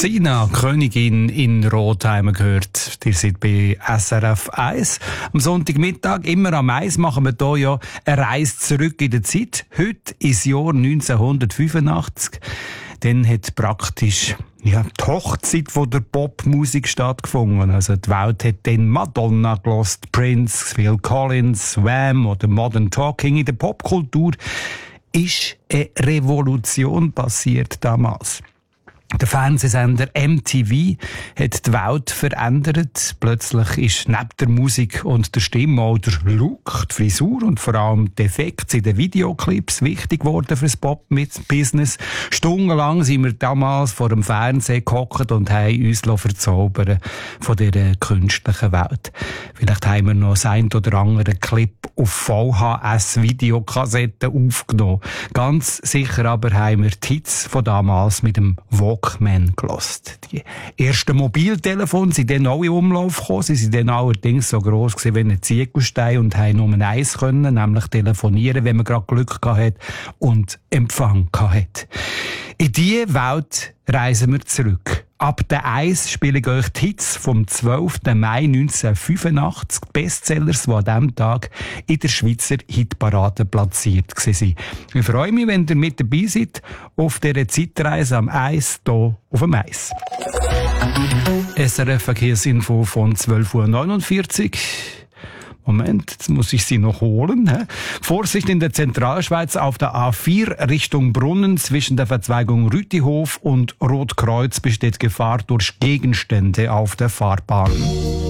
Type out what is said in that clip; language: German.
Sina, Königin in Rothheim gehört. Ihr seid bei SRF 1. Am Sonntagmittag, immer am 1, machen wir hier ja eine Reise zurück in der Zeit. Heute ins Jahr 1985. Dann hat praktisch die Hochzeit von der Popmusik stattgefunden. Also die Welt hat dann Madonna gelost, Prince, Phil Collins, Wham oder Modern Talking. In der Popkultur ist eine Revolution passiert damals. Der Fernsehsender MTV hat die Welt verändert. Plötzlich ist neben der Musik und der Stimme auch der Look, die Frisur und vor allem die Effekte in den Videoclips wichtig geworden für das Pop-Business. Stundenlang sind wir damals vor dem Fernsehen gehockt und haben uns verzaubern von dieser künstlichen Welt. Vielleicht haben wir noch das ein oder andere Clip auf VHS-Videokassetten aufgenommen. Ganz sicher aber haben wir die Hits von damals mit dem Walkman gelost. Die ersten Mobiltelefone sind dann auch in Umlauf gekommen. Sie sind dann allerdings so gross gewesen wie ein Ziegelstein und haben nur eins können, nämlich telefonieren, wenn man gerade Glück gehabt hat und Empfang gehabt hat. In diese Welt reisen wir zurück. Ab der 1 spiele ich euch die Hits vom 12. Mai 1985, Bestsellers, die an diesem Tag in der Schweizer Hitparade platziert waren. Ich freue mich, wenn ihr mit dabei seid auf dieser Zeitreise am 1 hier auf dem Eis. SRF Verkehrsinfo von 12.49 Uhr. Moment, jetzt muss ich sie noch holen. Vorsicht in der Zentralschweiz auf der A4 Richtung Brunnen zwischen der Verzweigung Rütihof und Rotkreuz besteht Gefahr durch Gegenstände auf der Fahrbahn.